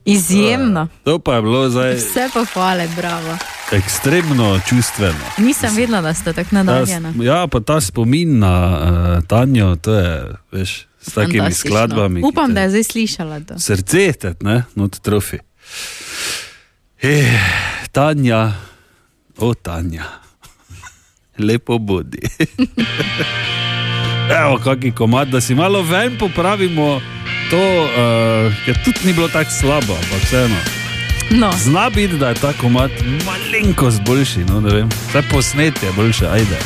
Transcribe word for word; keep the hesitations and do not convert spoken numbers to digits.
Izjemno. To pa je bilo zdaj... Vse pohvale, bravo. Ekstremno čustveno. Nisem vedela, da ste tako nadaljena. Ja, pa ta spomin na uh, Tanjo, to je, veš, s takimi skladbami. Upam, te... da je zdaj slišala to. Srce te, ne, not trofi. Eh, Tanja, o Tanja, lepo bodi. Evo, kaki komad, da si malo ven popravimo to, uh, ker tudi ni bilo tako slabo, ampak vseeno. No. Zna biti, da je ta komad malenkost boljši, no ne vem. Vse posnetje boljše, ajde.